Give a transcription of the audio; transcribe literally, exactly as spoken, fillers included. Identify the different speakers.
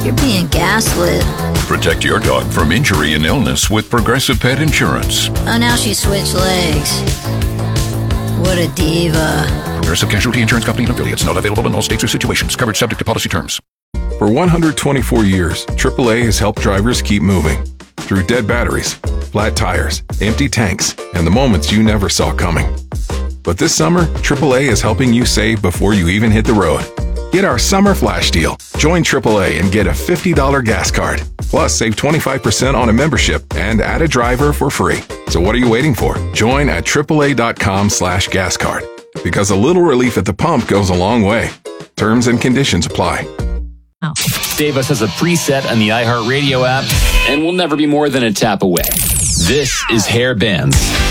Speaker 1: You're being gaslit.
Speaker 2: Protect your dog from injury and illness with Progressive Pet Insurance.
Speaker 1: Oh, now she switched legs. What a diva.
Speaker 2: Progressive Casualty Insurance Company and affiliates. Not available in all states or situations. Coverage subject to policy terms.
Speaker 3: For one hundred twenty-four years, triple A has helped drivers keep moving. Through dead batteries, flat tires, empty tanks, and the moments you never saw coming. But this summer, triple A is helping you save before you even hit the road. Get our summer flash deal. Join triple A and get a fifty dollars gas card. Plus, save twenty-five percent on a membership and add a driver for free. So what are you waiting for? Join at triple A dot com slash gas card. Because a little relief at the pump goes a long way. Terms and conditions apply.
Speaker 4: Oh. Davis has a preset on the iHeartRadio app and will never be more than a tap away. This is Hair Bands.